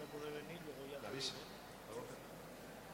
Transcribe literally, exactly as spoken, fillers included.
puede venir, luego ya Me te avisa. diré.